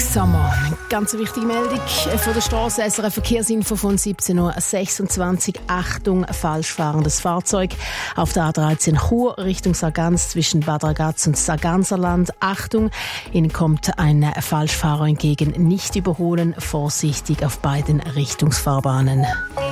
Sommer. Ganz eine wichtige Meldung von der Straße. SRF Verkehrsinfo von 17.26 Uhr. Achtung, falsch fahrendes Fahrzeug auf der A13 Chur Richtung Sargans zwischen Bad Ragaz und Sarganserland. Achtung, Ihnen kommt ein Falschfahrer entgegen. Nicht überholen, vorsichtig auf beiden Richtungsfahrbahnen.